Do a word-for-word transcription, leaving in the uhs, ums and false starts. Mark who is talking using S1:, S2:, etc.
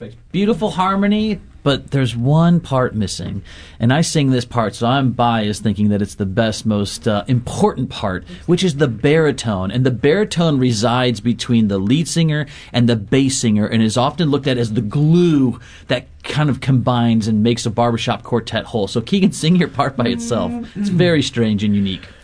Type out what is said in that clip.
S1: Perfect. Beautiful harmony, but there's one part missing. And I sing this part, so I'm biased thinking that it's the best, most uh, important part, which is the baritone. And the baritone resides between the lead singer and the bass singer and is often looked at as the glue that kind of combines and makes a barbershop quartet whole. So Keegan, sing your part by itself. It's very strange and unique.